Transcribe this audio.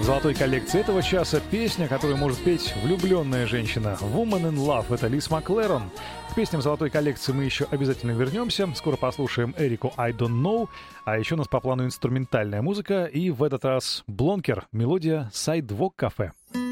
золотой коллекции этого часа песня, которую может петь влюбленная женщина. «Woman in Love» — это Лиз Маклерон. К песням золотой коллекции мы еще обязательно вернемся. Скоро послушаем Эрику «I Don't Know». А еще у нас по плану инструментальная музыка. И в этот раз Блонкер, мелодия «Сайдвок кафе».